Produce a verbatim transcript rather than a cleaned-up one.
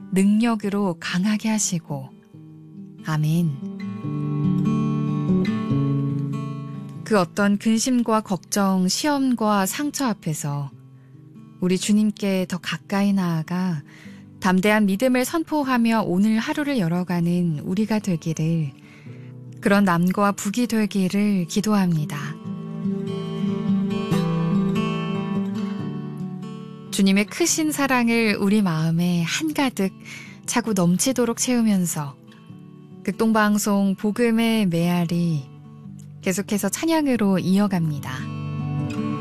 능력으로 강하게 하시고. 아멘. 그 어떤 근심과 걱정, 시험과 상처 앞에서 우리 주님께 더 가까이 나아가 담대한 믿음을 선포하며 오늘 하루를 열어가는 우리가 되기를, 그런 남과 북이 되기를 기도합니다. 주님의 크신 사랑을 우리 마음에 한가득 차고 넘치도록 채우면서 극동방송 복음의 메아리 계속해서 찬양으로 이어갑니다.